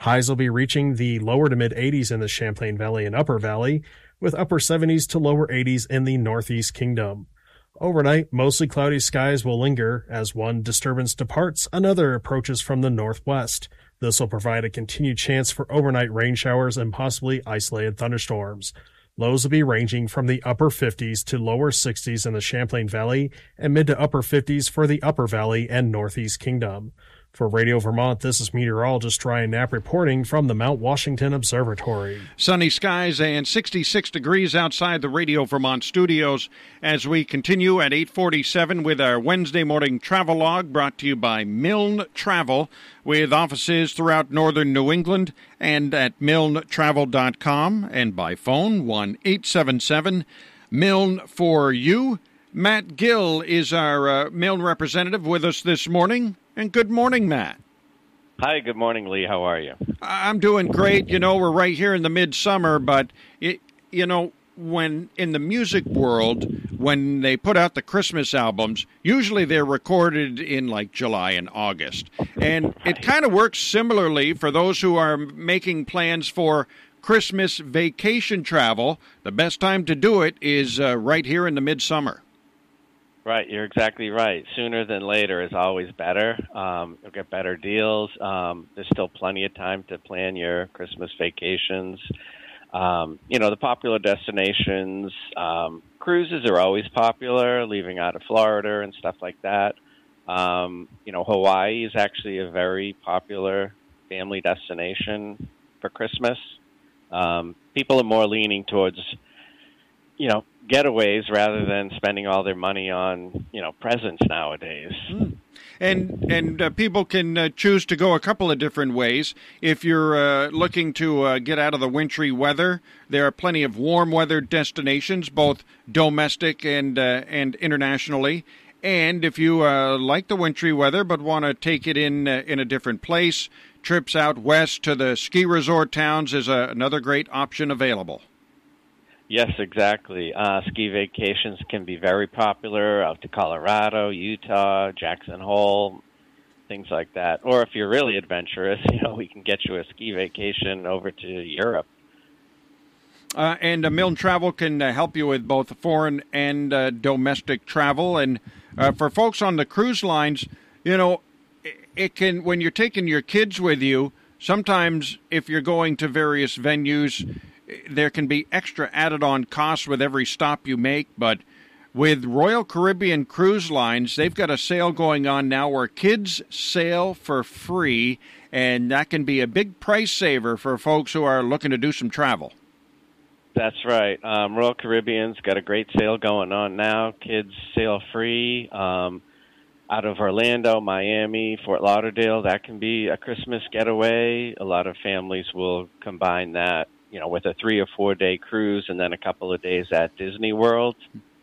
Highs will be reaching the lower to mid 80s in the Champlain Valley and Upper Valley, with upper 70s to lower 80s in the Northeast Kingdom. Overnight, mostly cloudy skies will linger. As one disturbance departs, another approaches from the northwest. This will provide a continued chance for overnight rain showers and possibly isolated thunderstorms. Lows will be ranging from the upper 50s to lower 60s in the Champlain Valley and mid to upper 50s for the Upper Valley and Northeast Kingdom. For Radio Vermont, this is meteorologist Ryan Knapp reporting from the Mount Washington Observatory. Sunny skies and 66 degrees outside the Radio Vermont studios as we continue at 8:47 with our Wednesday morning travel log brought to you by Milne Travel, with offices throughout northern New England and at milnetravel.com and by phone 1-877-MILNE-4U. Matt Gill is our Milne representative with us this morning. And good morning, Matt. Hi, good morning, Lee. How are you? I'm doing great. You know, we're right here in the midsummer, but, when in the music world, when they put out the Christmas albums, usually they're recorded in like July and August. And it kind of works similarly for those who are making plans for Christmas vacation travel. The best time to do it is right here in the midsummer. Right, you're exactly right. Sooner than later is always better. You'll get better deals. There's still plenty of time to plan your Christmas vacations. The popular destinations, cruises are always popular, leaving out of Florida and stuff like that. Hawaii is actually a very popular family destination for Christmas. People are more leaning towards getaways rather than spending all their money on, presents nowadays. And people can choose to go a couple of different ways. If you're looking to get out of the wintry weather, there are plenty of warm weather destinations, both domestic and internationally. And if you like the wintry weather but want to take it in a different place, trips out west to the ski resort towns is another great option available. Yes, exactly. Ski vacations can be very popular out to Colorado, Utah, Jackson Hole, things like that. Or if you're really adventurous, we can get you a ski vacation over to Europe. And Milne Travel can help you with both foreign and domestic travel. And for folks on the cruise lines, it can, when you're taking your kids with you, sometimes if you're going to various venues, there can be extra added-on costs with every stop you make, but with Royal Caribbean Cruise Lines, they've got a sale going on now where kids sail for free, and that can be a big price saver for folks who are looking to do some travel. That's right. Royal Caribbean's got a great sale going on now. Kids sail free out of Orlando, Miami, Fort Lauderdale. That can be a Christmas getaway. A lot of families will combine that with a 3 or 4 day cruise and then a couple of days at Disney World.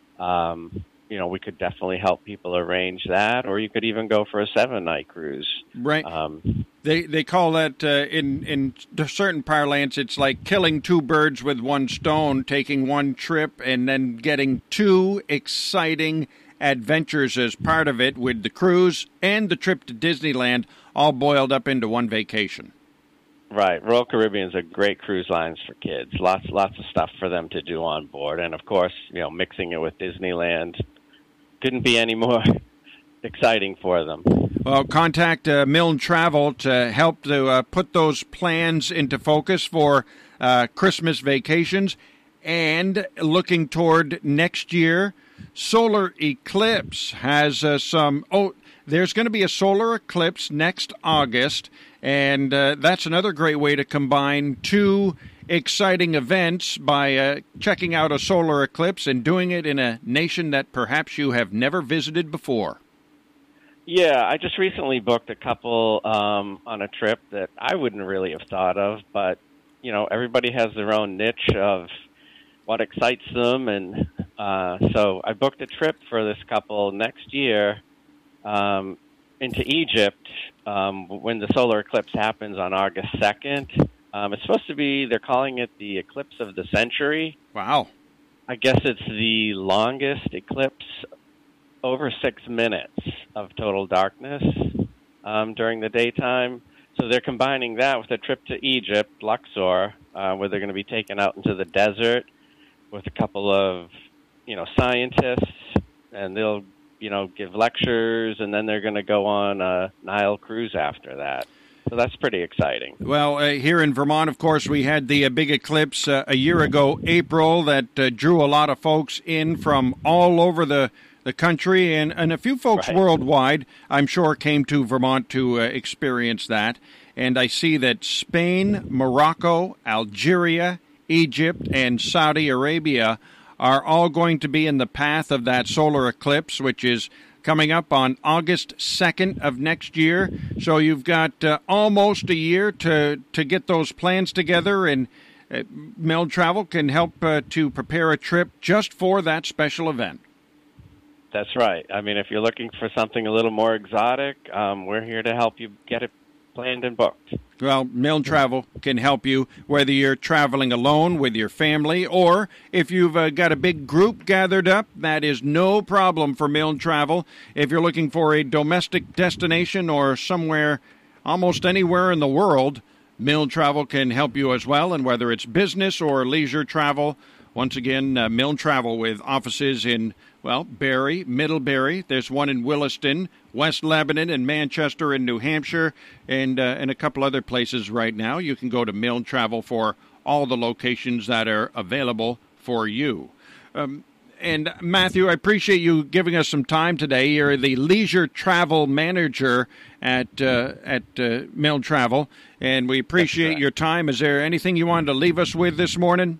We could definitely help people arrange that, or you could even go for a 7-night cruise. Right. They call that, in certain parlance, it's like killing 2 birds with 1 stone, taking 1 trip and then getting 2 exciting adventures as part of it, with the cruise and the trip to Disneyland all boiled up into 1 vacation. Right. Royal Caribbean's a great cruise lines for kids. Lots of stuff for them to do on board. And, of course, mixing it with Disneyland couldn't be any more exciting for them. Well, contact Milne Travel to help to put those plans into focus for Christmas vacations. And looking toward next year, Solar Eclipse has there's going to be a solar eclipse next August, and that's another great way to combine 2 exciting events by checking out a solar eclipse and doing it in a nation that perhaps you have never visited before. Yeah, I just recently booked a couple on a trip that I wouldn't really have thought of, but, everybody has their own niche of what excites them, and so I booked a trip for this couple next year into Egypt when the solar eclipse happens on August 2nd. It's supposed to be, they're calling it the eclipse of the century. Wow. I guess it's the longest eclipse, over 6 minutes of total darkness during the daytime. So they're combining that with a trip to Egypt, Luxor, where they're going to be taken out into the desert with a couple of, scientists, and they'll, give lectures, and then they're going to go on a Nile cruise after that. So that's pretty exciting. Well, here in Vermont, of course, we had the big eclipse a year ago, April, that drew a lot of folks in from all over the country, and a few folks worldwide, I'm sure, came to Vermont to experience that. And I see that Spain, Morocco, Algeria, Egypt, and Saudi Arabia are all going to be in the path of that solar eclipse, which is coming up on August 2nd of next year. So you've got almost a year to get those plans together, and Meld Travel can help to prepare a trip just for that special event. That's right. I mean, if you're looking for something a little more exotic, we're here to help you get it planned and booked. Well, Meld Travel can help you, whether you're traveling alone with your family or if you've got a big group gathered up. That is no problem for Meld Travel. If you're looking for a domestic destination or somewhere, almost anywhere in the world, Meld Travel can help you as well. And whether it's business or leisure travel, once again, Meld Travel with offices in, Barrie, Middlebury. There's one in Williston, West Lebanon, and Manchester in New Hampshire, and a couple other places right now. You can go to Meld Travel for all the locations that are available for you. And Matthew, I appreciate you giving us some time today. You're the leisure travel manager at Meld Travel, and we appreciate your time. Is there anything you wanted to leave us with this morning?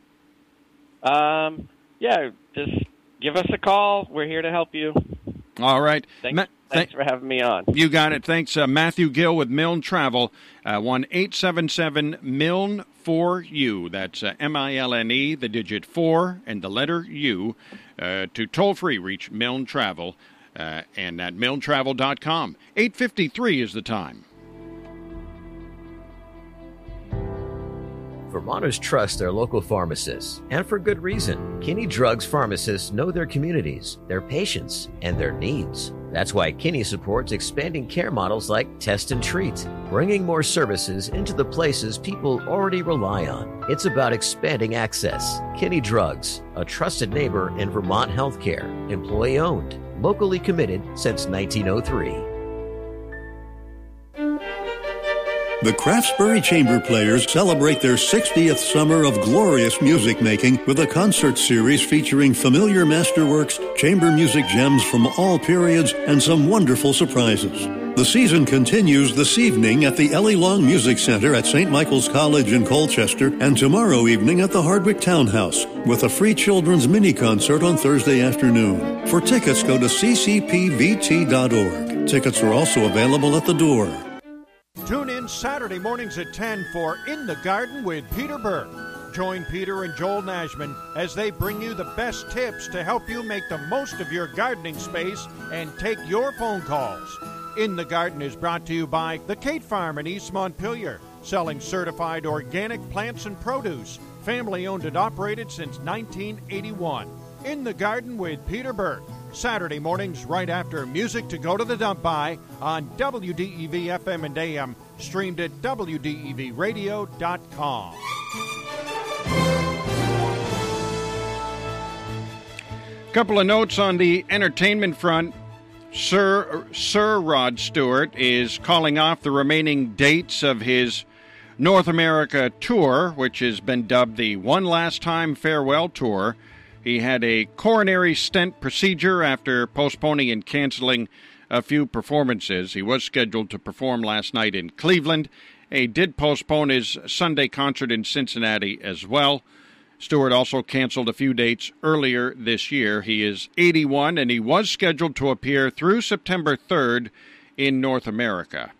Just give us a call. We're here to help you. All right. Thanks for having me on. You got it. Thanks, Matthew Gill with Milne Travel, 1-877-MILNE-4U. That's MILNE, the digit 4, and the letter U. To toll-free reach Milne Travel, and at milnetravel.com. 8:53 is the time. Vermonters trust their local pharmacists, and for good reason. Kinney Drugs pharmacists know their communities, their patients, and their needs. That's why Kinney supports expanding care models like Test and Treat, bringing more services into the places people already rely on. It's about expanding access. Kinney Drugs, a trusted neighbor in Vermont healthcare, employee-owned, locally committed since 1903. The Craftsbury Chamber Players celebrate their 60th summer of glorious music making with a concert series featuring familiar masterworks, chamber music gems from all periods, and some wonderful surprises. The season continues this evening at the Ellie Long Music Center at St. Michael's College in Colchester, and tomorrow evening at the Hardwick Townhouse, with a free children's mini-concert on Thursday afternoon. For tickets, go to ccpvt.org. Tickets are also available at the door. Tune in Saturday mornings at 10 for In the Garden with Peter Burke. Join Peter and Joel Nashman as they bring you the best tips to help you make the most of your gardening space and take your phone calls. In the Garden is brought to you by the Kate Farm in East Montpelier, selling certified organic plants and produce, family owned and operated since 1981. In the Garden with Peter Burke. Saturday mornings right after Music to Go to the Dump By on WDEV FM and AM, streamed at WDEVradio.com. Couple of notes on the entertainment front. Sir Rod Stewart is calling off the remaining dates of his North America tour, which has been dubbed the One Last Time Farewell Tour. He had a coronary stent procedure after postponing and canceling a few performances. He was scheduled to perform last night in Cleveland. He did postpone his Sunday concert in Cincinnati as well. Stewart also canceled a few dates earlier this year. He is 81, and he was scheduled to appear through September 3rd in North America.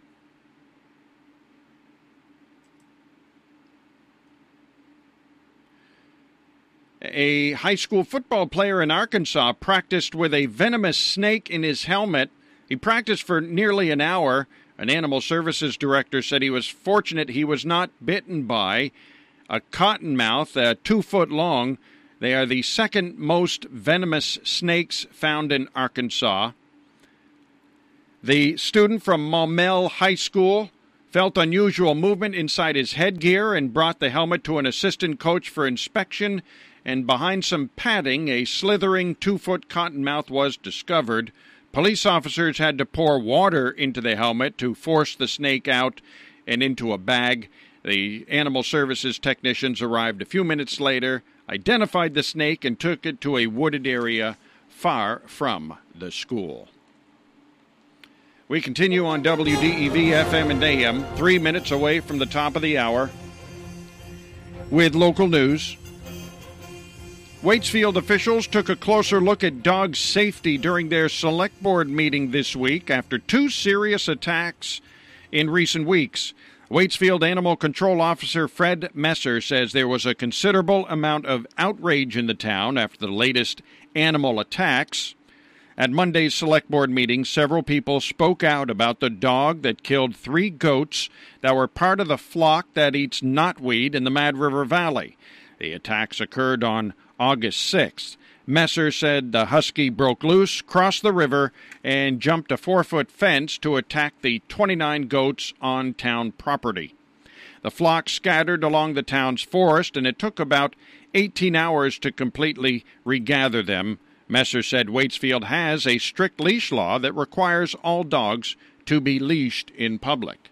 A high school football player in Arkansas practiced with a venomous snake in his helmet. He practiced for nearly an hour. An animal services director said he was fortunate he was not bitten by a cottonmouth, 2 foot long. They are the second most venomous snakes found in Arkansas. The student from Maumelle High School felt unusual movement inside his headgear and brought the helmet to an assistant coach for inspection, and behind some padding, a slithering 2-foot cottonmouth was discovered. Police officers had to pour water into the helmet to force the snake out and into a bag. The animal services technicians arrived a few minutes later, identified the snake, and took it to a wooded area far from the school. We continue on WDEV FM and AM, 3 minutes away from the top of the hour, with local news. Waitsfield officials took a closer look at dog safety during their select board meeting this week after 2 serious attacks in recent weeks. Waitsfield Animal Control Officer Fred Messer says there was a considerable amount of outrage in the town after the latest animal attacks. At Monday's select board meeting, several people spoke out about the dog that killed 3 goats that were part of the flock that eats knotweed in the Mad River Valley. The attacks occurred on August 6th. Messer said the husky broke loose, crossed the river, and jumped a 4-foot fence to attack the 29 goats on town property. The flock scattered along the town's forest, and it took about 18 hours to completely regather them. Messer said Waitsfield has a strict leash law that requires all dogs to be leashed in public.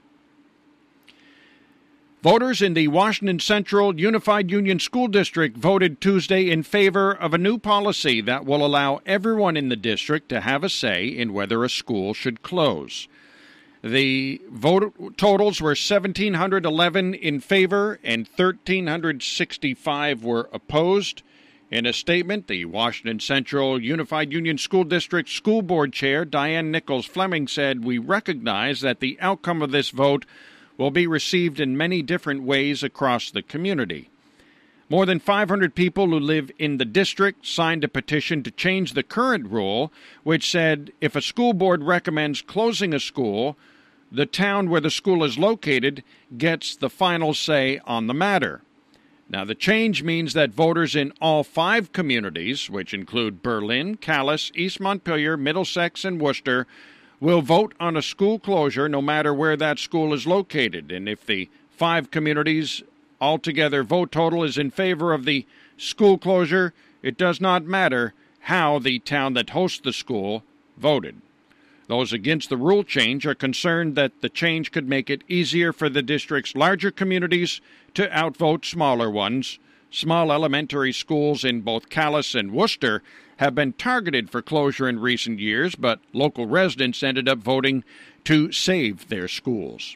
Voters in the Washington Central Unified Union School District voted Tuesday in favor of a new policy that will allow everyone in the district to have a say in whether a school should close. The vote totals were 1,711 in favor and 1,365 were opposed. In a statement, the Washington Central Unified Union School District School Board Chair Diane Nichols Fleming said, "We recognize that the outcome of this vote will be received in many different ways across the community." More than 500 people who live in the district signed a petition to change the current rule, which said if a school board recommends closing a school, the town where the school is located gets the final say on the matter. Now, the change means that voters in all 5 communities, which include Berlin, Calais, East Montpelier, Middlesex, and Worcester, will vote on a school closure no matter where that school is located. And if the 5 communities altogether vote total is in favor of the school closure, it does not matter how the town that hosts the school voted. Those against the rule change are concerned that the change could make it easier for the district's larger communities to outvote smaller ones. Small elementary schools in both Calais and Worcester have been targeted for closure in recent years, but local residents ended up voting to save their schools.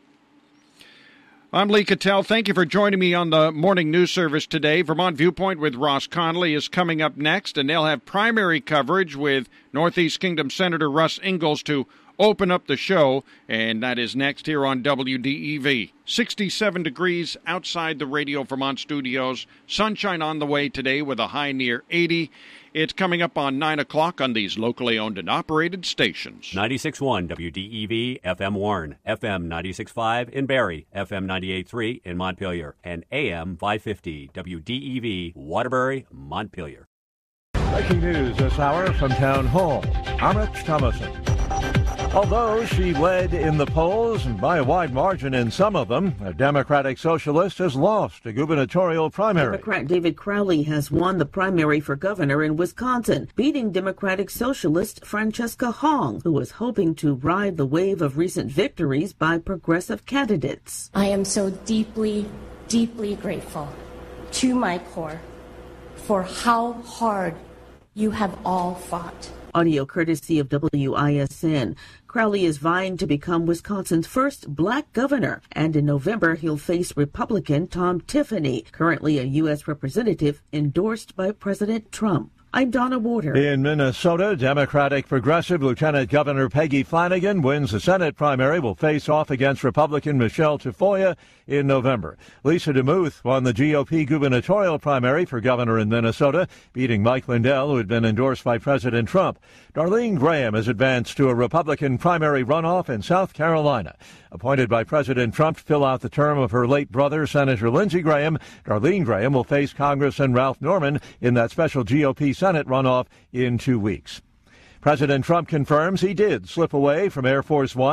I'm Lee Cattell. Thank you for joining me on the morning news service today. Vermont Viewpoint with Ross Connolly is coming up next, and they'll have primary coverage with Northeast Kingdom Senator Russ Ingalls to open up the show, and that is next here on WDEV. 67 degrees outside the Radio Vermont studios. Sunshine on the way today with a high near 80. It's coming up on 9 o'clock on these locally owned and operated stations. 96.1 WDEV, FM Warren, FM 96.5 in Barrie, FM 98.3 in Montpelier, and AM 550 WDEV, Waterbury, Montpelier. Breaking news this hour from Town Hall. I'm Rich Thomason. Although she led in the polls and by a wide margin in some of them, a Democratic Socialist has lost a gubernatorial primary. Democrat David Crowley has won the primary for governor in Wisconsin, beating Democratic Socialist Francesca Hong, who was hoping to ride the wave of recent victories by progressive candidates. I am so deeply, deeply grateful to my core for how hard you have all fought. Audio courtesy of WISN. Crowley is vying to become Wisconsin's first black governor, and in November he'll face Republican Tom Tiffany, currently a U.S. representative endorsed by President Trump. I'm Donna Warder. In Minnesota, Democratic Progressive Lieutenant Governor Peggy Flanagan wins the Senate primary, will face off against Republican Michelle Tafoya in November. Lisa DeMuth won the GOP gubernatorial primary for governor in Minnesota, beating Mike Lindell, who had been endorsed by President Trump. Darlene Graham has advanced to a Republican primary runoff in South Carolina. Appointed by President Trump to fill out the term of her late brother, Senator Lindsey Graham, Darlene Graham will face Congressman Ralph Norman in that special GOP Senate runoff in 2 weeks. President Trump confirms he did slip away from Air Force One.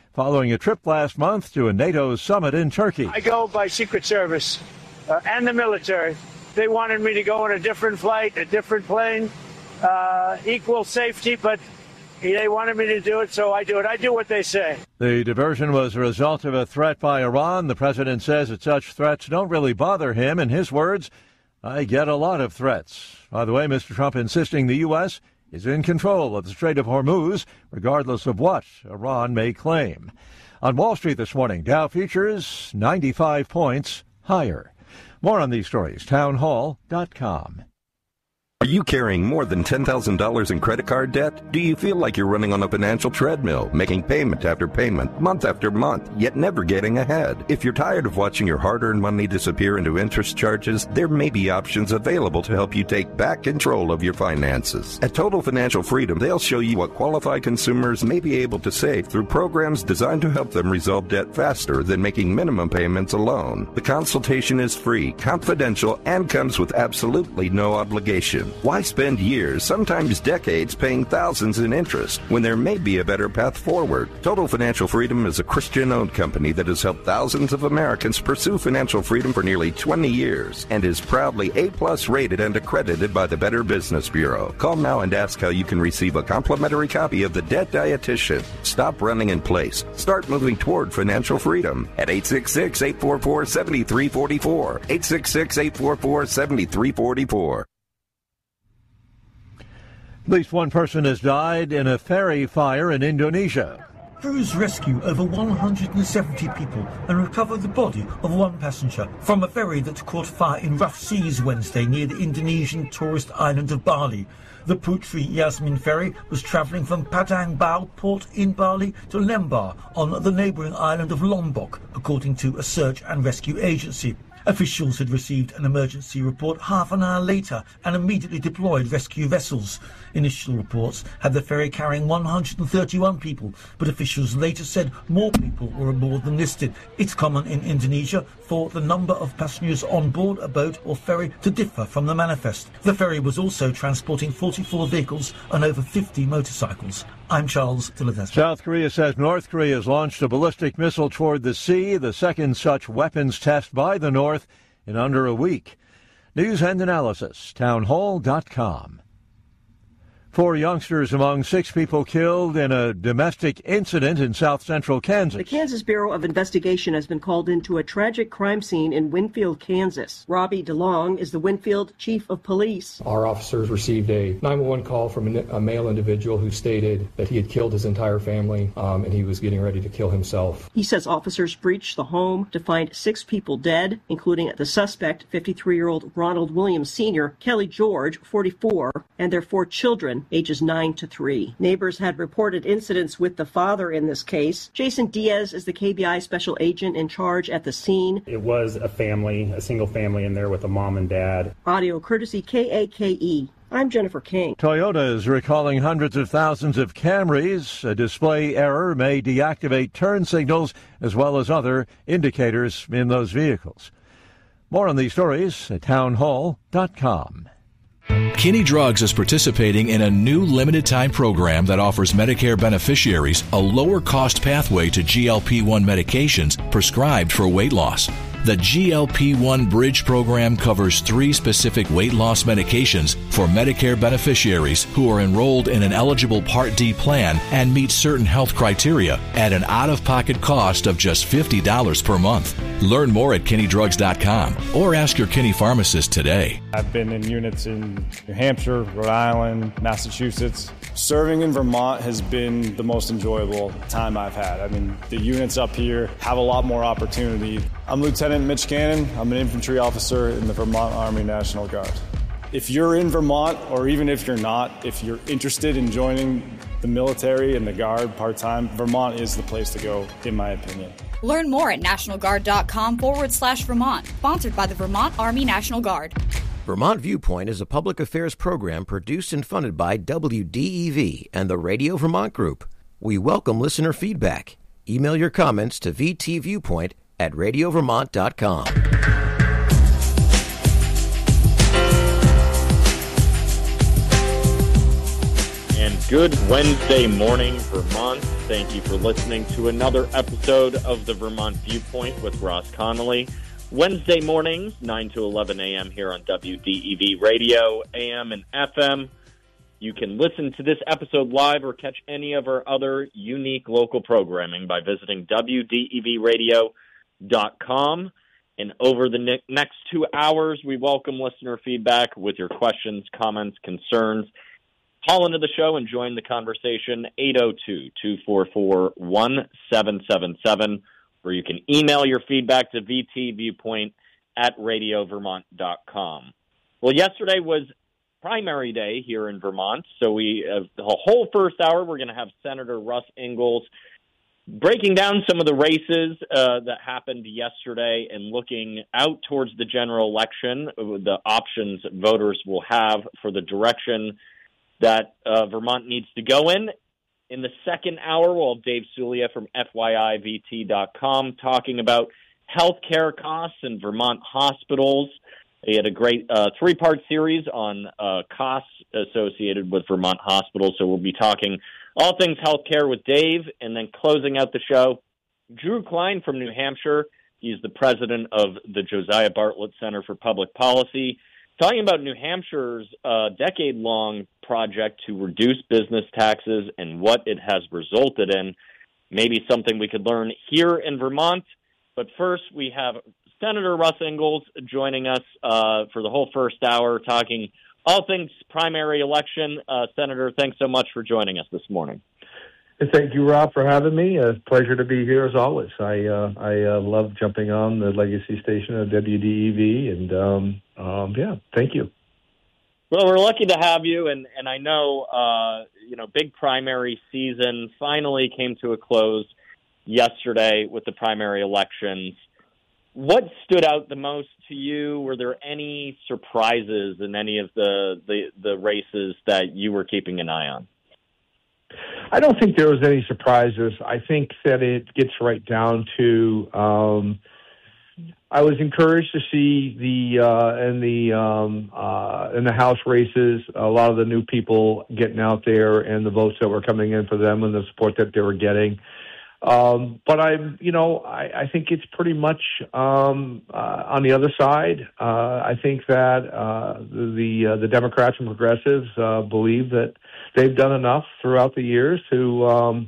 following a trip last month to a NATO summit in Turkey. I go by Secret Service and the military. They wanted me to go on a different flight, a different plane, equal safety, but they wanted me to do it, so I do it. I do what they say. The diversion was a result of a threat by Iran. The president says that such threats don't really bother him. In his words, I get a lot of threats. By the way, Mr. Trump insisting the U.S. is in control of the Strait of Hormuz, regardless of what Iran may claim. On Wall Street this morning, Dow futures 95 points higher. More on these stories, townhall.com. Are you carrying more than $10,000 in credit card debt? Do you feel like you're running on a financial treadmill, making payment after payment, month after month, yet never getting ahead? If you're tired of watching your hard-earned money disappear into interest charges, there may be options available to help you take back control of your finances. At Total Financial Freedom, they'll show you what qualified consumers may be able to save through programs designed to help them resolve debt faster than making minimum payments alone. The consultation is free, confidential, and comes with absolutely no obligation. Why spend years, sometimes decades, paying thousands in interest when there may be a better path forward? Total Financial Freedom is a Christian-owned company that has helped thousands of Americans pursue financial freedom for nearly 20 years and is proudly A+ rated and accredited by the Better Business Bureau. Call now and ask how you can receive a complimentary copy of The Debt Dietitian. Stop running in place. Start moving toward financial freedom at 866-844-7344. 866-844-7344. At least one person has died in a ferry fire in Indonesia. Crews rescue over 170 people and recover the body of one passenger from a ferry that caught fire in rough seas Wednesday near the Indonesian tourist island of Bali. The Putri Yasmin ferry was travelling from Padang Bao port in Bali to Lembah on the neighbouring island of Lombok, according to a search and rescue agency. Officials had received an emergency report half an hour later and immediately deployed rescue vessels. Initial reports had the ferry carrying 131 people, but officials later said more people were aboard than listed. It's common in Indonesia for the number of passengers on board a boat or ferry to differ from the manifest. The ferry was also transporting 44 vehicles and over 50 motorcycles. I'm Charles Philadelphia. South Korea says North Korea has launched a ballistic missile toward the sea, the second such weapons test by the North in under a week. News and analysis, townhall.com. 4 youngsters among 6 people killed in a domestic incident in south-central Kansas. The Kansas Bureau of Investigation has been called into a tragic crime scene in Winfield, Kansas. Robbie DeLong is the Winfield chief of police. Our officers received a 911 call from a male individual who stated that he had killed his entire family and he was getting ready to kill himself. He says officers breached the home to find 6 people dead, including the suspect, 53-year-old Ronald Williams Sr., Kelly George, 44, and their 4 children, ages 9 to 3. Neighbors had reported incidents with the father in this case. Jason Diaz is the KBI special agent in charge at the scene. It was a family, a single family in there with a mom and dad. Audio courtesy KAKE. I'm Jennifer King. Toyota is recalling hundreds of thousands of Camrys. A display error may deactivate turn signals as well as other indicators in those vehicles. More on these stories at townhall.com. Kinney Drugs is participating in a new limited-time program that offers Medicare beneficiaries a lower-cost pathway to GLP-1 medications prescribed for weight loss. The GLP-1 Bridge program covers 3 specific weight loss medications for Medicare beneficiaries who are enrolled in an eligible Part D plan and meet certain health criteria at an out-of-pocket cost of just $50 per month. Learn more at KinneyDrugs.com or ask your Kinney pharmacist today. I've been in units in New Hampshire, Rhode Island, Massachusetts. Serving in Vermont has been the most enjoyable time I've had. I mean, the units up here have a lot more opportunity. I'm Lieutenant Mitch Cannon. I'm an infantry officer in the Vermont Army National Guard. If you're in Vermont, or even if you're not, if you're interested in joining the military and the Guard part-time, Vermont is the place to go, in my opinion. Learn more at nationalguard.com/Vermont. Sponsored by the Vermont Army National Guard. Vermont Viewpoint is a public affairs program produced and funded by WDEV and the Radio Vermont Group. We welcome listener feedback. Email your comments to vtviewpoint@radiovermont.com. And Good Wednesday morning, Vermont. Thank you for listening to another episode of the Vermont Viewpoint with Ross Connolly. Wednesday mornings, 9 to 11 a.m. here on WDEV Radio, AM and FM. You can listen to this episode live or catch any of our other unique local programming by visiting WDEVradio.com. And over the next 2 hours, we welcome listener feedback with your questions, comments, concerns. Call into the show and join the conversation, 802-244-1777, or you can email your feedback to vtviewpoint@radiovermont.com. Well, yesterday was primary day here in Vermont, so the whole first hour, we're going to have Senator Russ Ingalls breaking down some of the races that happened yesterday and looking out towards the general election, the options voters will have for the direction that Vermont needs to go in. In the second hour, we'll have Dave Sulia from FYIVT.com talking about healthcare costs in Vermont hospitals. He had a great three-part series on costs associated with Vermont hospitals, so we'll be talking all things healthcare with Dave. And then closing out the show, Drew Klein from New Hampshire. He's the president of the Josiah Bartlett Center for Public Policy, talking about New Hampshire's decade-long project to reduce business taxes and what it has resulted in. Maybe something we could learn here in Vermont. But first, we have Senator Russ Ingalls joining us for the whole first hour, talking all things primary election. Senator, thanks so much for joining us this morning. Thank you, Rob, for having me. A pleasure to be here as always. I love jumping on the legacy station of WDEV, and thank you. Well, we're lucky to have you, and I know big primary season finally came to a close yesterday with the primary elections. What stood out the most to you? Were there any surprises in any of the races that you were keeping an eye on? I don't think there was any surprises. I think that it gets right down to I was encouraged to see in the House races a lot of the new people getting out there and the votes that were coming in for them and the support that they were getting. But I think it's pretty much on the other side. I think that the Democrats and progressives believe that they've done enough throughout the years to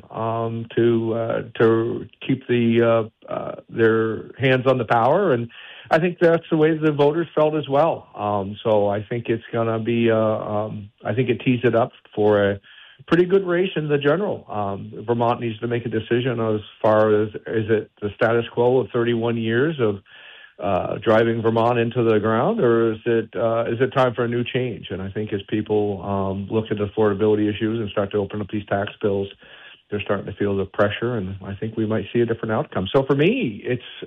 keep their hands on the power, and I think that's the way the voters felt as well. So I think it's going to be. I think it tees it up for a pretty good race in the general. Vermont needs to make a decision as far as, is it the status quo of 31 years of driving Vermont into the ground, or is it time for a new change? And I think as people look at affordability issues and start to open up these tax bills, they're starting to feel the pressure, and I think we might see a different outcome. So for me,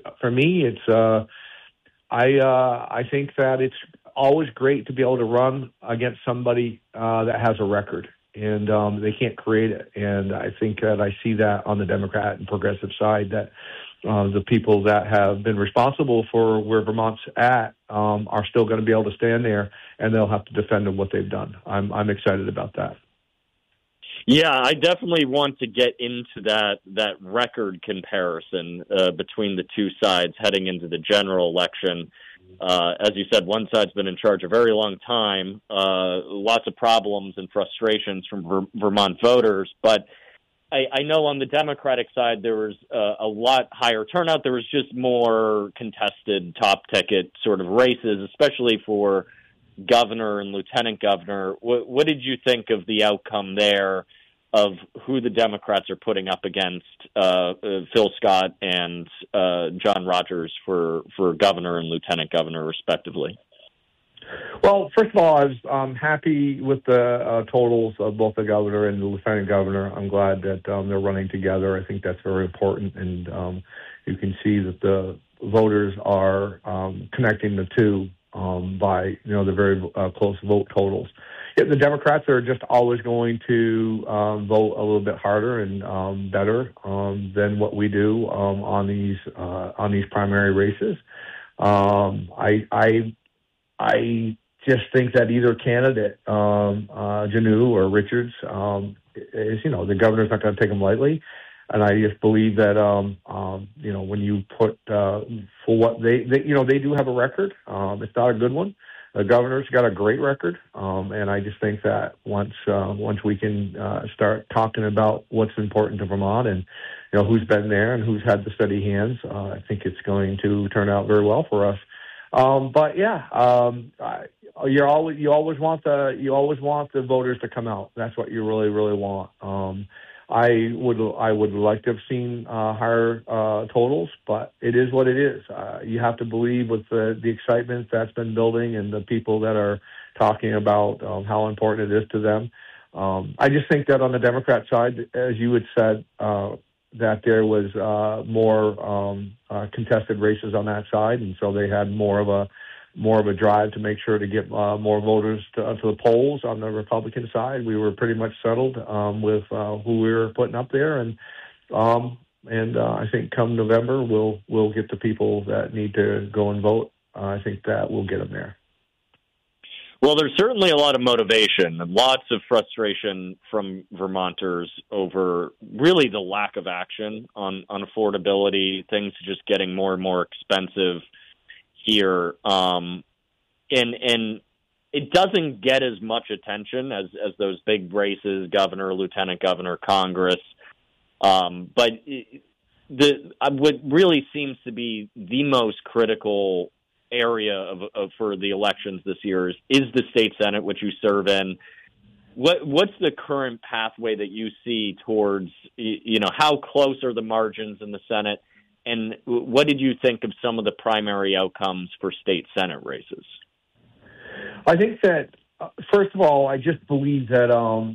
I think that it's always great to be able to run against somebody that has a record. And they can't create it. And I think that I see that on the Democrat and progressive side, that the people that have been responsible for where Vermont's at are still going to be able to stand there, and they'll have to defend what they've done. I'm excited about that. Yeah, I definitely want to get into that record comparison between the two sides heading into the general election. As you said, one side's been in charge a very long time, lots of problems and frustrations from Vermont voters. But I know on the Democratic side, there was a lot higher turnout. There was just more contested top ticket sort of races, especially for governor and lieutenant governor. What did you think of the outcome there of who the Democrats are putting up against Phil Scott and John Rogers for governor and lieutenant governor, respectively? Well, first of all, I'm happy with the totals of both the governor and the lieutenant governor. I'm glad that they're running together. I think that's very important, and you can see that the voters are connecting the two by the very close vote totals. The Democrats are just always going to vote a little bit harder and better than what we do on these primary races. I just think that either candidate, Janu or Richards, is, the governor's not going to take them lightly. And I just believe that, when you put for what they do have a record. It's not a good one. The governor's got a great record, and I just think that once we can start talking about what's important to Vermont and who's been there and who's had the steady hands, I think it's going to turn out very well for us. You always want the voters to come out. That's what you really, really want. I would like to have seen higher totals, but it is what it is. You have to believe with the excitement that's been building and the people that are talking about how important it is to them. I just think that on the Democrat side, as you had said, that there was more contested races on that side, and so they had more of a drive to make sure to get more voters to the polls. On the Republican side, we were pretty much settled with who we were putting up there, and I think come November we'll get the people that need to go and vote. I think that we'll get them there. Well, there's certainly a lot of motivation and lots of frustration from Vermonters over really the lack of action on affordability, things just getting more and more expensive here. And it doesn't get as much attention as those big races, governor, lieutenant governor, Congress. But what really seems to be the most critical area for the elections this year is the state Senate, which you serve in. What's the current pathway that you see towards, how close are the margins in the Senate? And what did you think of some of the primary outcomes for state Senate races? I think that, first of all, I just believe that,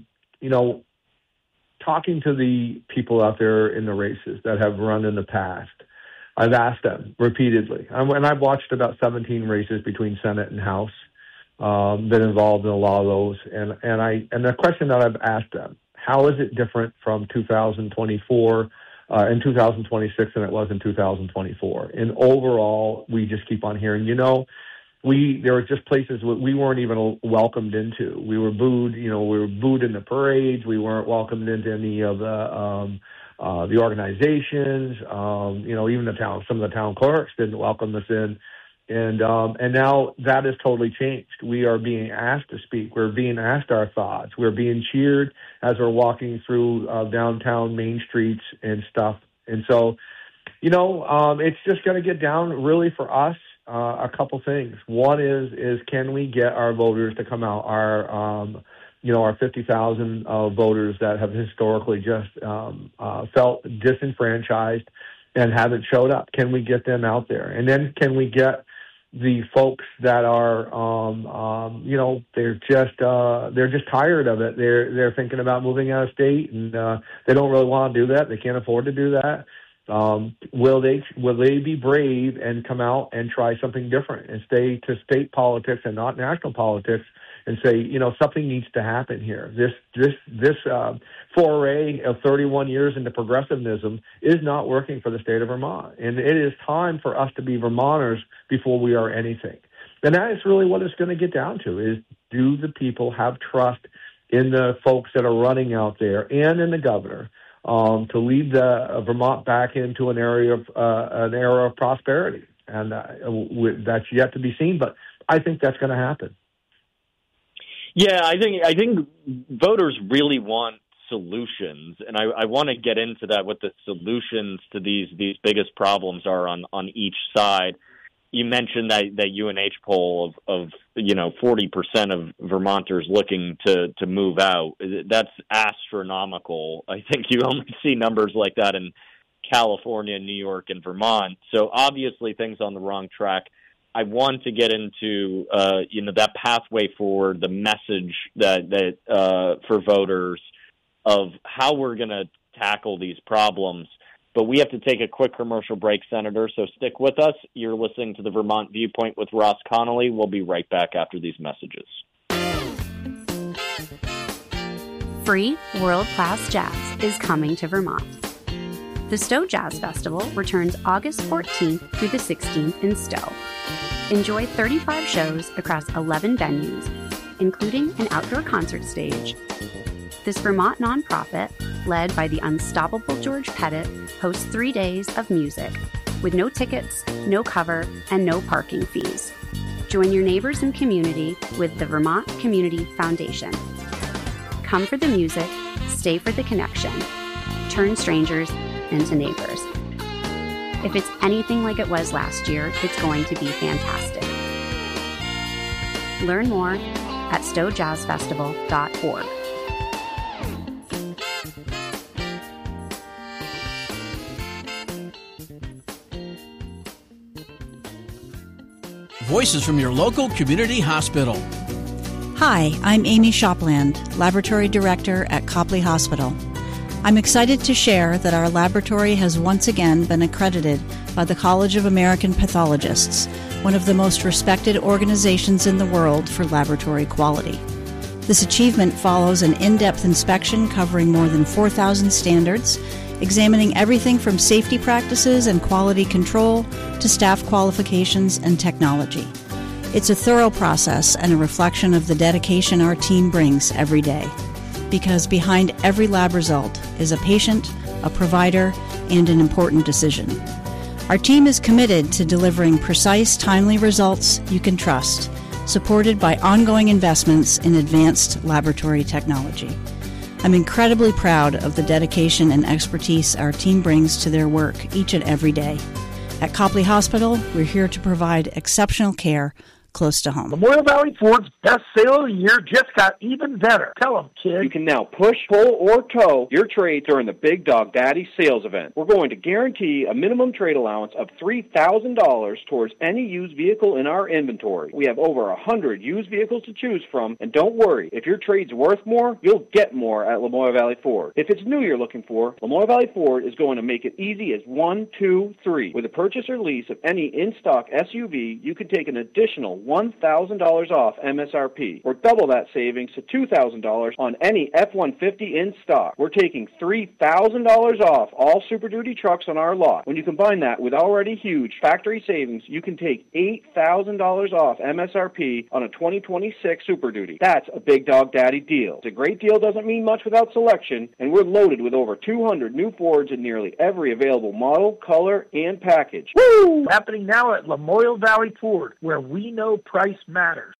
talking to the people out there in the races that have run in the past, I've asked them repeatedly, and I've watched about 17 races between Senate and House, been involved in a lot of those, and the question that I've asked them, how is it different from 2024 in 2026 than it was in 2024? And overall, we just keep on hearing, there were just places we weren't even welcomed into. We were booed, we were booed in the parades. We weren't welcomed into any of the organizations, even some of the town clerks didn't welcome us in. And now that has totally changed. We are being asked to speak. We're being asked our thoughts. We're being cheered as we're walking through downtown main streets and stuff. And so, it's just going to get down really for us a couple things. One is can we get our voters to come out, our 50,000 voters that have historically just felt disenfranchised and haven't showed up. Can we get them out there? And then can we get the folks that are, they're just tired of it. They're thinking about moving out of state, and they don't really want to do that. They can't afford to do that. Will they be brave and come out and try something different and stay to state politics and not national politics and say, something needs to happen here. This foray of 31 years into progressivism is not working for the state of Vermont. And it is time for us to be Vermonters before we are anything. And that is really what it's going to get down to, is do the people have trust in the folks that are running out there and in the governor to lead Vermont back into an era of prosperity. And that's yet to be seen, but I think that's going to happen. Yeah, I think voters really want solutions, and I want to get into that, what the solutions to these biggest problems are on each side. You mentioned that UNH poll of 40% of Vermonters looking to move out. That's astronomical. I think you only see numbers like that in California, New York, and Vermont. So obviously things on the wrong track. I want to get into that pathway forward, the message that for voters of how we're going to tackle these problems. But we have to take a quick commercial break, Senator, so stick with us. You're listening to the Vermont Viewpoint with Ross Connolly. We'll be right back after these messages. Free world-class jazz is coming to Vermont. The Stowe Jazz Festival returns August 14th through the 16th in Stowe. Enjoy 35 shows across 11 venues, including an outdoor concert stage, This Vermont nonprofit, led by the unstoppable George Pettit, hosts 3 days of music with no tickets, no cover, and no parking fees. Join your neighbors and community with the Vermont Community Foundation. Come for the music, stay for the connection. Turn strangers into neighbors. If it's anything like it was last year, it's going to be fantastic. Learn more at stowjazzfestival.org. Voices from your local community hospital. Hi, I'm Amy Shopland, Laboratory Director at Copley Hospital. I'm excited to share that our laboratory has once again been accredited by the College of American Pathologists, one of the most respected organizations in the world for laboratory quality. This achievement follows an in-depth inspection covering more than 4,000 standards, examining everything from safety practices and quality control to staff qualifications and technology. It's a thorough process and a reflection of the dedication our team brings every day. Because behind every lab result is a patient, a provider, and an important decision. Our team is committed to delivering precise, timely results you can trust, supported by ongoing investments in advanced laboratory technology. I'm incredibly proud of the dedication and expertise our team brings to their work each and every day. At Copley Hospital, we're here to provide exceptional care close to home. Memorial Valley Ford's best sale of the year just got even better. Tell them, kid. You can now push, pull, or tow your trade during the Big Dog Daddy sales event. We're going to guarantee a minimum trade allowance of $3,000 towards any used vehicle in our inventory. We have over 100 used vehicles to choose from, and don't worry, if your trade's worth more, you'll get more at Lamoille Valley Ford. If it's new you're looking for, Lamoille Valley Ford is going to make it easy as 1, 2, 3. With a purchase or lease of any in-stock SUV, you can take an additional $1,000 off MSRP, or double that savings to $2,000 on any F-150 in stock. We're taking $3,000 off all Super Duty trucks on our lot. When you combine that with already huge factory savings, you can take $8,000 off MSRP on a 2026 Super Duty. That's a Big Dog Daddy deal. A great deal doesn't mean much without selection, and we're loaded with over 200 new Fords in nearly every available model, color, and package. Woo! Happening now at Lamoille Valley Ford, where we know price matters.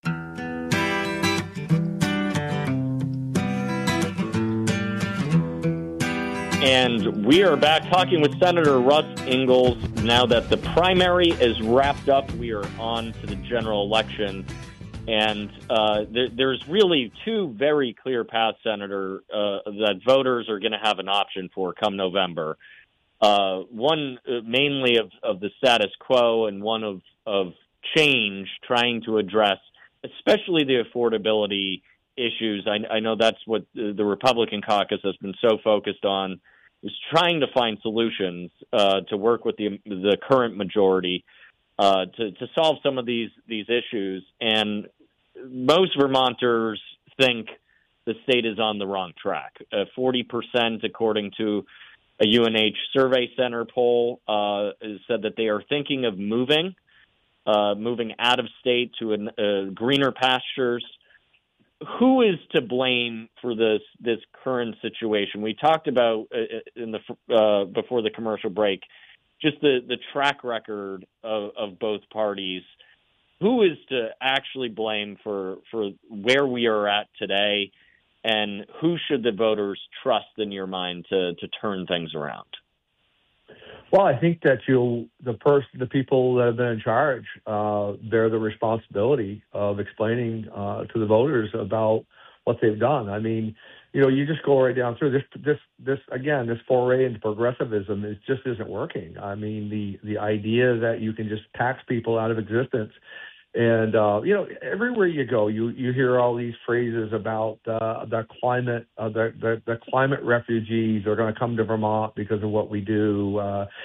And we are back talking with Senator Russ Ingalls. Now that the primary is wrapped up, we are on to the general election. And there's really two very clear paths, Senator, that voters are going to have an option for come November. One mainly of the status quo, and one of change, trying to address especially the affordability issues. I know that's what the Republican caucus has been so focused on, is trying to find solutions to work with the current majority to solve some of these issues. And most Vermonters think the state is on the wrong track. 40%, according to a UNH Survey Center poll, said that they are thinking of moving out of state to greener pastures. Who is to blame for this current situation? We talked about in the before the commercial break, just the track record of both parties. Who is to actually blame for where we are at today, and who should the voters trust, in your mind, to turn things around? Well, I think that the people that have been in charge bear the responsibility of explaining to the voters about what they've done. I mean, you just go right down through this foray into progressivism just isn't working. I mean, the idea that you can just tax people out of existence. And, everywhere you go, you hear all these phrases about the climate refugees are going to come to Vermont because of what we do,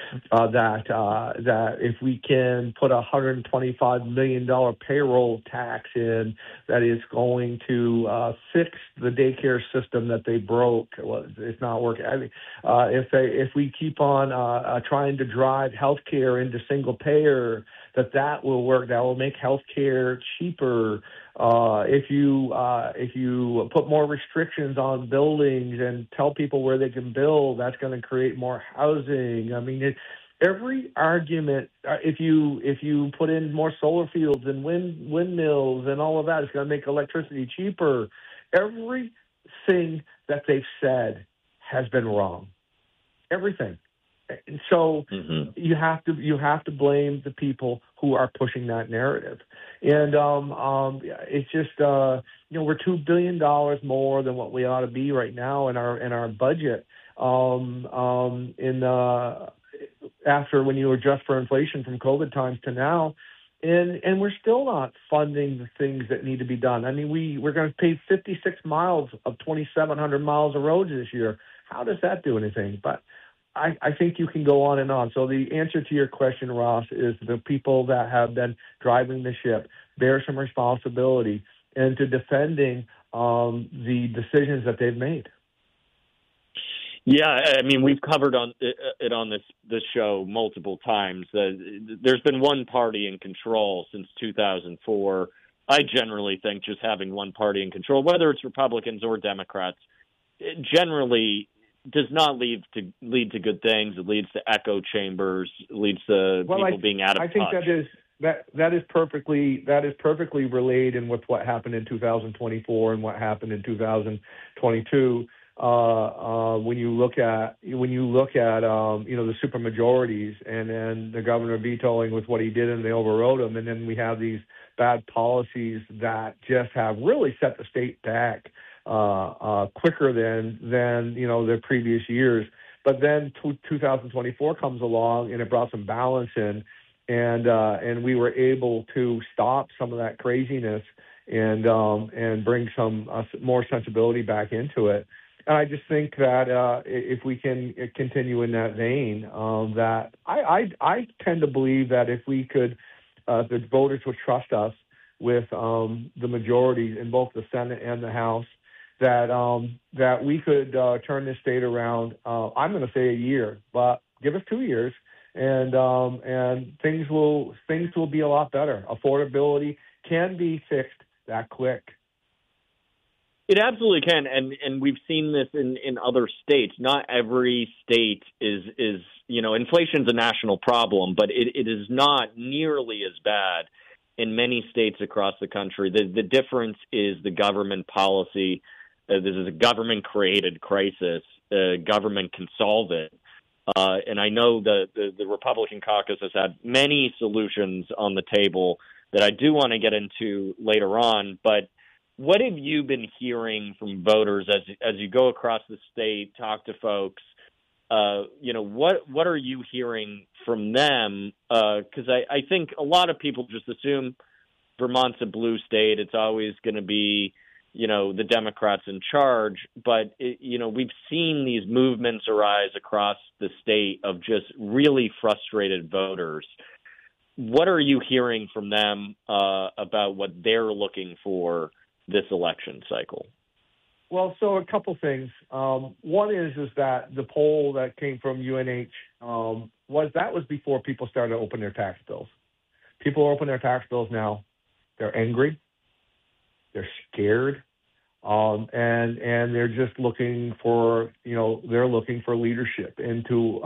that if we can put a $125 million payroll tax in, that is going to fix the daycare system that they broke. Well, it's not working. I mean, if we keep on trying to drive health care into single payer, that will work. That will make healthcare cheaper. If you put more restrictions on buildings and tell people where they can build, that's going to create more housing. I mean, every argument, if you put in more solar fields and windmills and all of that, it's going to make electricity cheaper. Everything that they've said has been wrong. Everything. And so you have to blame the people who are pushing that narrative. And it's just we're $2 billion more than what we ought to be right now in our budget. After when you adjust for inflation from COVID times to now, and we're still not funding the things that need to be done. I mean, we're going to pay 56 miles of 2,700 miles of roads this year. How does that do anything? But I think you can go on and on. So the answer to your question, Ross, is the people that have been driving the ship bear some responsibility into defending the decisions that they've made. Yeah, I mean, we've covered it on this show multiple times. There's been one party in control since 2004. I generally think just having one party in control, whether it's Republicans or Democrats, it generally does not lead to good things. It leads to echo chambers. It leads to people being out of touch. I think that is perfectly related with what happened in 2024 and what happened in 2022. When you look at the supermajorities and then the governor vetoing with what he did and they overrode him, and then we have these bad policies that just have really set the state back quicker than the previous years. But then 2024 comes along and it brought some balance in, and we were able to stop some of that craziness and bring some more sensibility back into it. And I just think that if we can continue in that vein, that I tend to believe that if we could, the voters would trust us with the majorities in both the Senate and the House, that we could turn this state around. I'm going to say a year, but give us 2 years, and things will be a lot better. Affordability can be fixed that quick. It absolutely can, and we've seen this in other states. Not every state is inflation's a national problem, but it is not nearly as bad in many states across the country. The difference is the government policy. This is a government-created crisis. Government can solve it. And I know the Republican caucus has had many solutions on the table that I do want to get into later on, but what have you been hearing from voters as you go across the state, talk to folks? What are you hearing from them? Because I think a lot of people just assume Vermont's a blue state. It's always going to be, the Democrats in charge. But, we've seen these movements arise across the state of just really frustrated voters. What are you hearing from them about what they're looking for this election cycle? Well, so a couple things. One is that the poll that came from UNH was before people started to open their tax bills. People open their tax bills now. They're angry. They're scared. And they're just looking for, they're looking for leadership into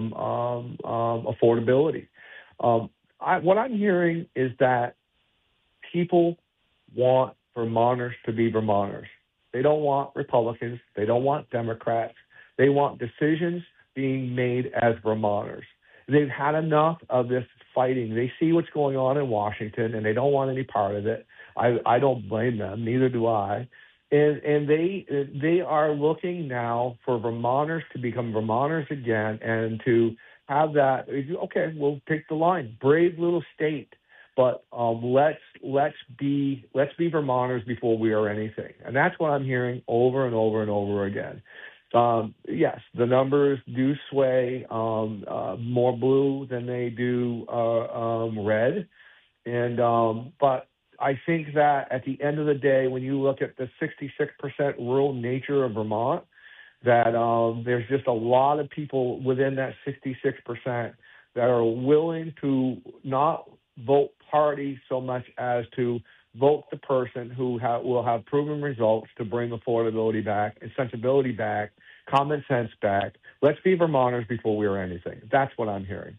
affordability. What I'm hearing is that people want Vermonters to be Vermonters. They don't want Republicans. They don't want Democrats. They want decisions being made as Vermonters. They've had enough of this fighting. They see what's going on in Washington, and they don't want any part of it. I don't blame them. Neither do I. And they are looking now for Vermonters to become Vermonters again and to have that. Okay, we'll take the line. Brave little state. But let's be Vermonters before we are anything, and that's what I'm hearing over and over and over again. Yes, the numbers do sway more blue than they do red, and but I think that at the end of the day, when you look at the 66% rural nature of Vermont, that there's just a lot of people within that 66% that are willing to not vote party so much as to vote the person who will have proven results to bring affordability back, sensibility back, common sense back. Let's be Vermonters before we are anything. That's what I'm hearing.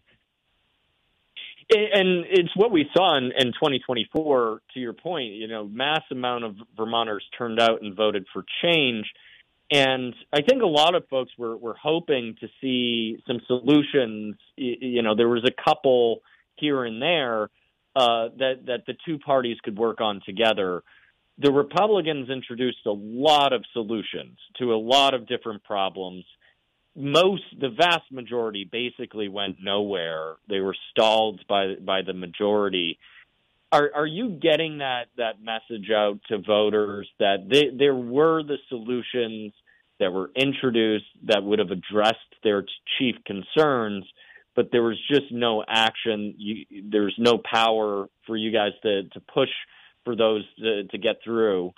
And it's what we saw in 2024, to your point. Mass amount of Vermonters turned out and voted for change. And I think a lot of folks were hoping to see some solutions. There was a couple here and there that the two parties could work on together. The Republicans introduced a lot of solutions to a lot of different problems. The vast majority basically went nowhere. They were stalled by the majority. Are you getting that message out to voters that there were the solutions that were introduced that would have addressed their chief concerns, but there was just no action? There's no power for you guys to push for those to get through.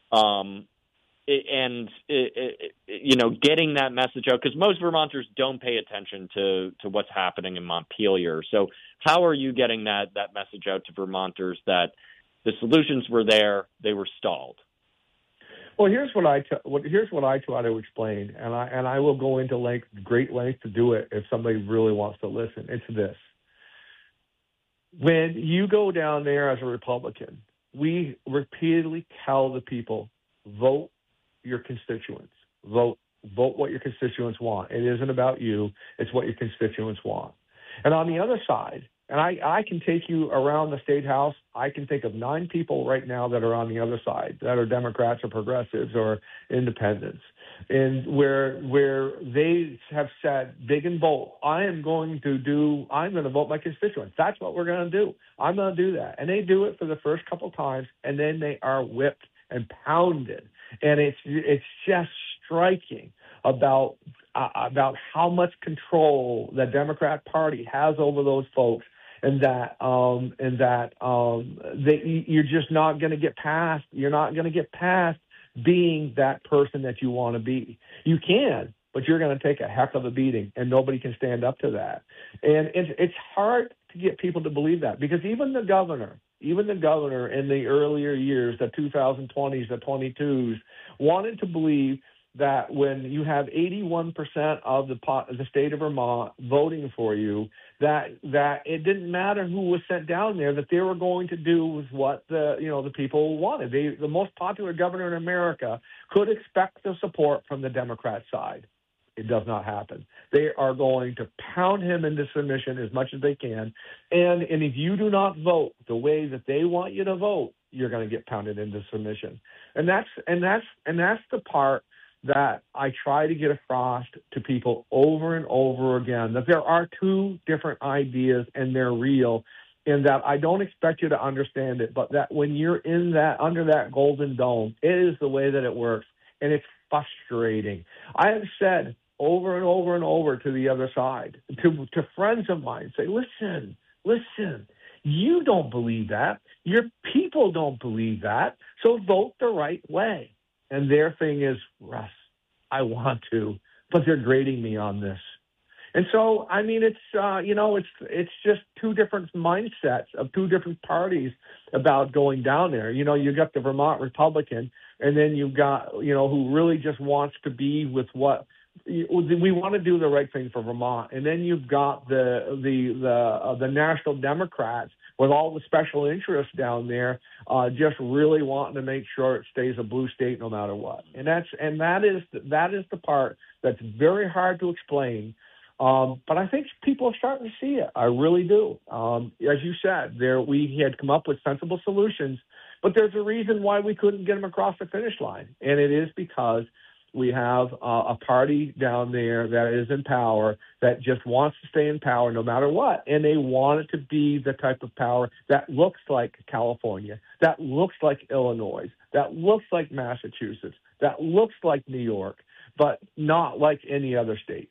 Getting that message out, because most Vermonters don't pay attention to what's happening in Montpelier. So how are you getting that message out to Vermonters that the solutions were there, they were stalled? Well, here's what I try to explain, and I will go into great length to do it if somebody really wants to listen. It's this: when you go down there as a Republican, we repeatedly tell the people, vote your constituents. Vote what your constituents want. It isn't about you. It's what your constituents want. And on the other side, and I can take you around the State House, I can think of 9 people right now that are on the other side, that are Democrats or progressives or independents, and where they have said big and bold, I'm going to vote my constituents. That's what we're going to do. I'm going to do that. And they do it for the first couple times, and then they are whipped and pounded. And it's just striking about how much control the Democrat Party has over those folks, and that you're just not going to get past. You're not going to get past being that person that you want to be. You can, but you're going to take a heck of a beating, and nobody can stand up to that. And it's hard to get people to believe that, because even the governor in the earlier years, the 2020s, the 22s, wanted to believe that when you have 81% of the state of Vermont voting for you, that it didn't matter who was sent down there, that they were going to do what the people wanted. The most popular governor in America could expect the support from the Democrat side. It does not happen. They are going to pound him into submission as much as they can. And if you do not vote the way that they want you to vote, you're going to get pounded into submission. And that's the part that I try to get across to people over and over again, that there are two different ideas and they're real, and that I don't expect you to understand it, but that when you're under that golden dome, it is the way that it works, and it's frustrating. I have said over and over and over to the other side, to friends of mine, say, listen, you don't believe that. Your people don't believe that. So vote the right way. And their thing is, Russ, I want to, but they're grading me on this. And so, I mean, it's just two different mindsets of two different parties about going down there. You got the Vermont Republican, and then you've got, who really just wants to be with what we want to do the right thing for Vermont. And then you've got the National Democrats with all the special interests down there, just really wanting to make sure it stays a blue state no matter what. And that is the part that's very hard to explain. But I think people are starting to see it. I really do. As you said, we had come up with sensible solutions, but there's a reason why we couldn't get them across the finish line. And it is because we have a party down there that is in power that just wants to stay in power no matter what. And they want it to be the type of power that looks like California, that looks like Illinois, that looks like Massachusetts, that looks like New York, but not like any other state.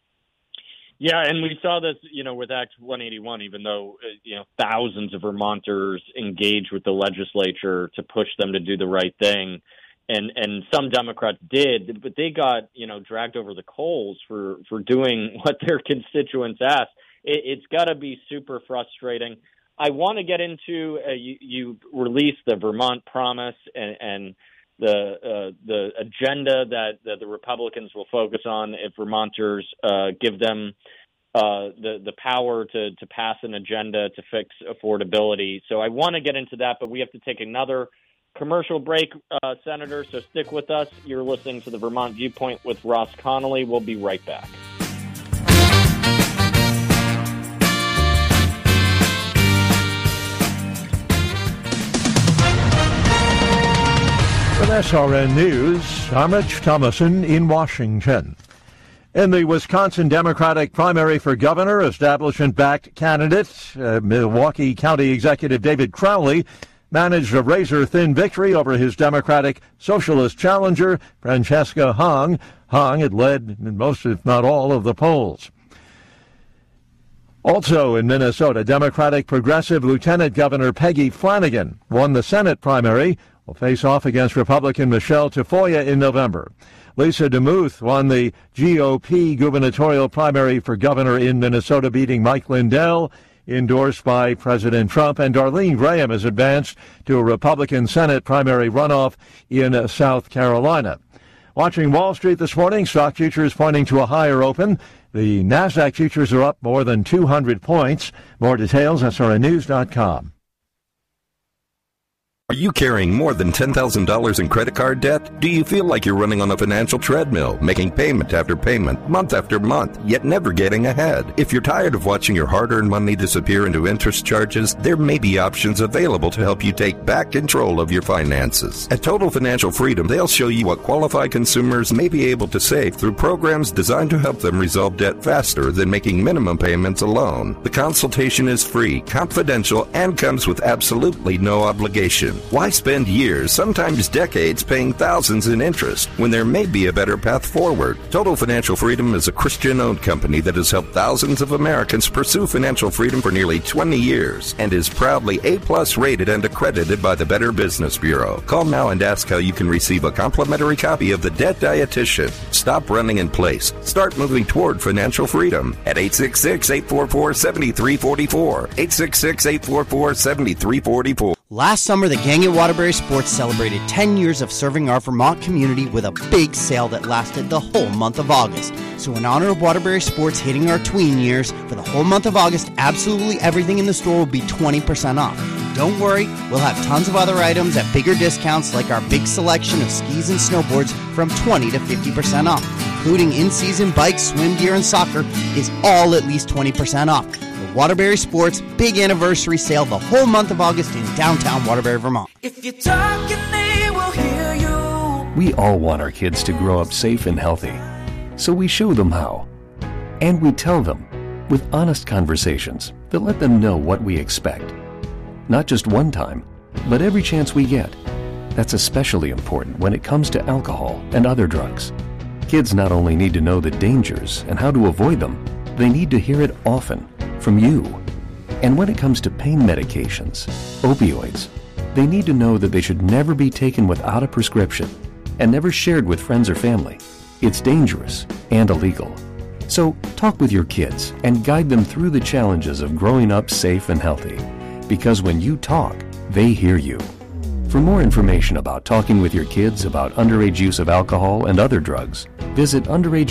Yeah, and we saw this, with Act 181, even though, thousands of Vermonters engaged with the legislature to push them to do the right thing. And some Democrats did, but they got, dragged over the coals for doing what their constituents asked. It's got to be super frustrating. I want to get into you released the Vermont Promise and the agenda that the Republicans will focus on if Vermonters give them the power to pass an agenda to fix affordability. So I want to get into that, but we have to take another commercial break, Senator, so stick with us. You're listening to the Vermont Viewpoint with Ross Connolly. We'll be right back. With SRN News, I'm Rich Thomason in Washington. In the Wisconsin Democratic primary for governor, establishment-backed candidate, Milwaukee County Executive David Crowley, managed a razor-thin victory over his Democratic Socialist challenger, Francesca Hong. Hong had led in most, if not all, of the polls. Also in Minnesota, Democratic Progressive Lieutenant Governor Peggy Flanagan won the Senate primary, will face off against Republican Michelle Tafoya in November. Lisa DeMuth won the GOP gubernatorial primary for governor in Minnesota, beating Mike Lindell, endorsed by President Trump, and Darlene Graham has advanced to a Republican Senate primary runoff in South Carolina. Watching Wall Street this morning, stock futures pointing to a higher open. The NASDAQ futures are up more than 200 points. More details, srnnews.com. Are you carrying more than $10,000 in credit card debt? Do you feel like you're running on a financial treadmill, making payment after payment, month after month, yet never getting ahead? If you're tired of watching your hard-earned money disappear into interest charges, there may be options available to help you take back control of your finances. At Total Financial Freedom, they'll show you what qualified consumers may be able to save through programs designed to help them resolve debt faster than making minimum payments alone. The consultation is free, confidential, and comes with absolutely no obligation. Why spend years, sometimes decades, paying thousands in interest when there may be a better path forward? Total Financial Freedom is a Christian-owned company that has helped thousands of Americans pursue financial freedom for nearly 20 years and is proudly A+ rated and accredited by the Better Business Bureau. Call now and ask how you can receive a complimentary copy of The Debt Dietitian. Stop running in place. Start moving toward financial freedom at 866-844-7344. 866-844-7344. Last summer, the gang at Waterbury Sports celebrated 10 years of serving our Vermont community with a big sale that lasted the whole month of August. So in honor of Waterbury Sports hitting our tween years, for the whole month of August, absolutely everything in the store will be 20% off. Don't worry, we'll have tons of other items at bigger discounts, like our big selection of skis and snowboards from 20 to 50% off, including in-season bikes, swim gear, and soccer is all at least 20% off. Waterbury Sports big anniversary sale the whole month of August in downtown Waterbury, Vermont. If you're talking, they will hear you. We all want our kids to grow up safe and healthy, so we show them how. And we tell them with honest conversations that let them know what we expect. Not just one time, but every chance we get. That's especially important when it comes to alcohol and other drugs. Kids not only need to know the dangers and how to avoid them, they need to hear it often from you. And when it comes to pain medications, opioids, they need to know that they should never be taken without a prescription and never shared with friends or family. It's dangerous and illegal. So talk with your kids and guide them through the challenges of growing up safe and healthy. Because when you talk, they hear you. For more information about talking with your kids about underage use of alcohol and other drugs, visit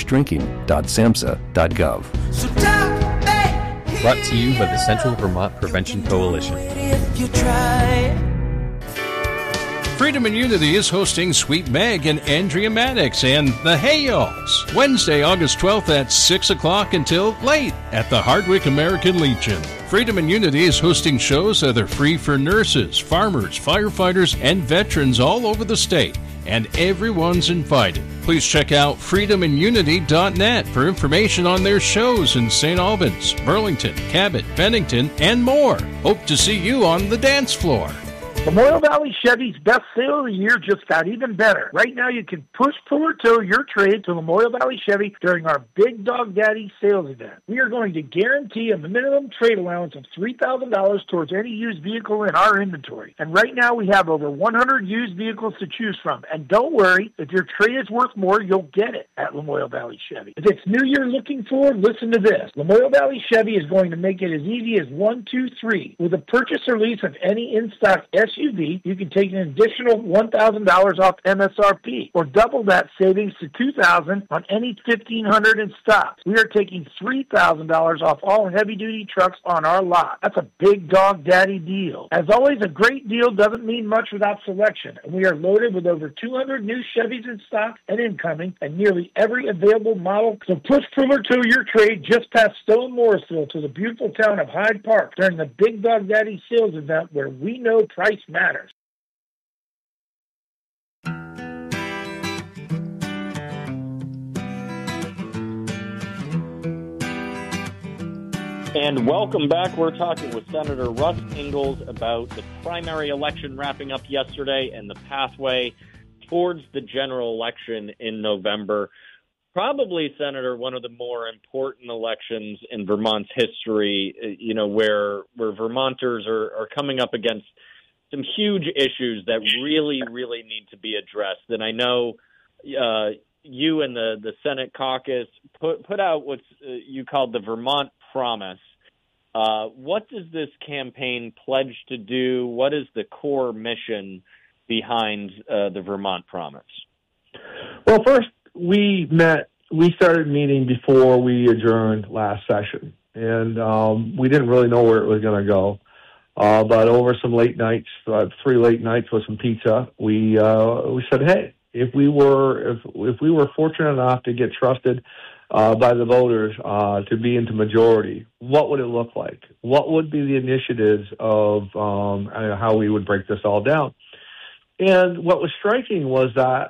underagedrinking.samhsa.gov. So talk, brought to you by the Central Vermont Prevention Coalition. if you try. Freedom and Unity is hosting Sweet Meg and Andrea Maddox and the Hayals Wednesday, August 12th at 6 o'clock until late at the Hardwick American Legion. Freedom and Unity is hosting shows that are free for nurses, farmers, firefighters, and veterans all over the state, and everyone's invited. Please check out freedomandunity.net for information on their shows in St. Albans, Burlington, Cabot, Bennington, and more. Hope to see you on the dance floor. Memorial Valley Chevy's best sale of the year just got even better. Right now, you can push, pull, or tow your trade to Memorial Valley Chevy during our Big Dog Daddy sales event. We are going to guarantee a minimum trade allowance of $3,000 towards any used vehicle in our inventory. And right now, we have over 100 used vehicles to choose from. And don't worry, if your trade is worth more, you'll get it at Memorial Valley Chevy. If it's new you're looking for, listen to this. Memorial Valley Chevy is going to make it as easy as 1, 2, 3. With a purchase or lease of any in-stock SUV, you can take an additional $1,000 off MSRP, or double that savings to $2,000 on any 1,500 in stock. We are taking $3,000 off all heavy-duty trucks on our lot. That's a Big Dog Daddy deal. As always, a great deal doesn't mean much without selection, and we are loaded with over 200 new Chevys in stock and incoming, and nearly every available model. So push, pull, or tow your trade just past Stone Morrisville to the beautiful town of Hyde Park during the Big Dog Daddy sales event, where we know price matters. And welcome back. We're talking with Senator Russ Ingalls about the primary election wrapping up yesterday and the pathway towards the general election in November. Probably, Senator, one of the more important elections in Vermont's history, where Vermonters are coming up against some huge issues that really, really need to be addressed. And I know you and the Senate caucus put out what you called the Vermont Promise. What does this campaign pledge to do? What is the core mission behind the Vermont Promise? Well, first, we started meeting before we adjourned last session, and we didn't really know where it was going to go. But over some late nights, 3 late nights with some pizza, we said, hey, if we were fortunate enough to get trusted by the voters to be into majority, what would it look like? What would be the initiatives of how we would break this all down? And what was striking was that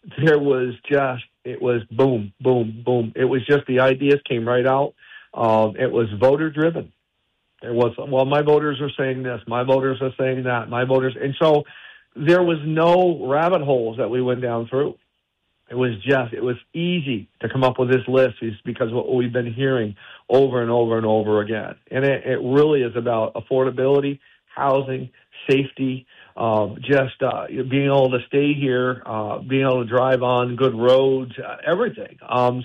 it was boom, boom, boom. It was just the ideas came right out. It was voter driven. It was, well, my voters are saying this, my voters are saying that, my voters. And so there was no rabbit holes that we went down through. It was easy to come up with this list because of what we've been hearing over and over and over again. And it really is about affordability, housing, safety, being able to stay here, being able to drive on good roads, everything.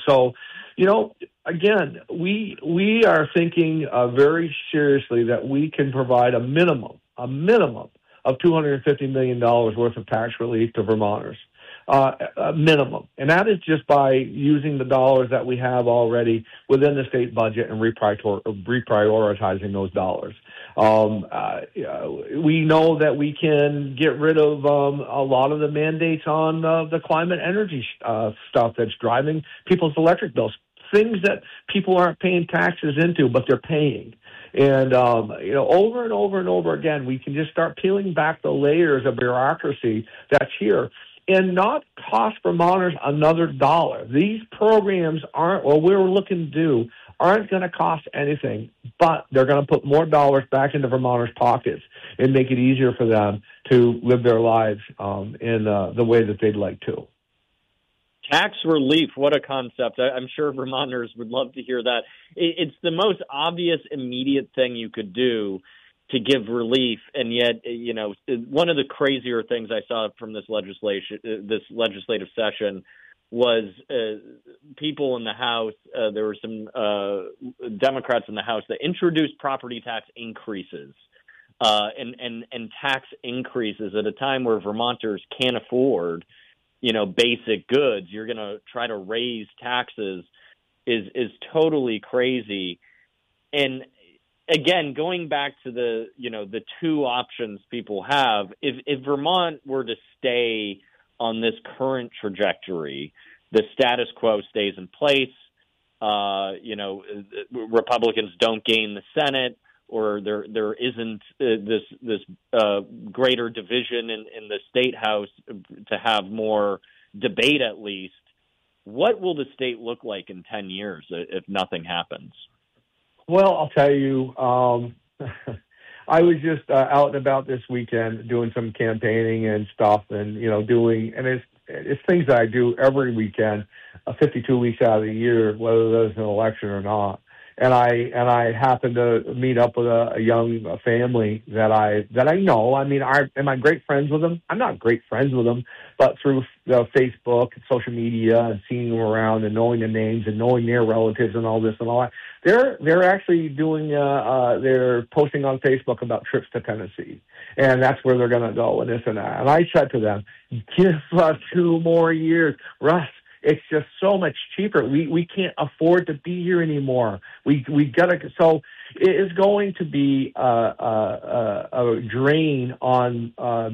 Again, we are thinking very seriously that we can provide a minimum of $250 million worth of tax relief to Vermonters. A minimum. And that is just by using the dollars that we have already within the state budget and reprioritizing those dollars. We know that we can get rid of a lot of the mandates on the climate energy stuff that's driving people's electric bills, things that people aren't paying taxes into, but they're paying. And, over and over and over again, we can just start peeling back the layers of bureaucracy that's here and not cost Vermonters another dollar. These programs aren't going to cost anything, but they're going to put more dollars back into Vermonters' pockets and make it easier for them to live their lives in the way that they'd like to. Tax relief, what a concept. I'm sure Vermonters would love to hear that. It's the most obvious, immediate thing you could do to give relief, and yet, one of the crazier things I saw from this legislative session was people in the House. There were some Democrats in the House that introduced property tax increases and tax increases at a time where Vermonters can't afford, basic goods. You're going to try to raise taxes is totally crazy. And again, going back to the two options people have, if Vermont were to stay on this current trajectory, the status quo stays in place, Republicans don't gain the Senate, or there isn't this greater division in the State House to have more debate at least, what will the state look like in 10 years if nothing happens? Well, I'll tell you, I was just out and about this weekend doing some campaigning and stuff, and it's things that I do every weekend, 52 weeks out of the year, whether there's an election or not. And I happened to meet up with a young family that I know. I mean, am I great friends with them? I'm not great friends with them, but through Facebook and social media and seeing them around and knowing the names and knowing their relatives and all this and all that, they're actually doing they're posting on Facebook about trips to Tennessee, and that's where they're going to go and this and that. And I said to them, give us 2 more years, Russ. It's just so much cheaper. We can't afford to be here anymore. We gotta. So it is going to be a drain on